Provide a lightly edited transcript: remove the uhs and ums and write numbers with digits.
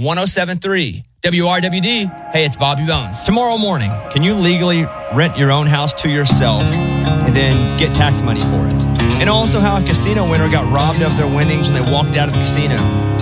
107.3 WRWD. Hey, it's Bobby Bones. Tomorrow morning, can you legally rent your own house to yourself and then get tax money for it? And also how a casino winner got robbed of their winnings when they walked out of the casino.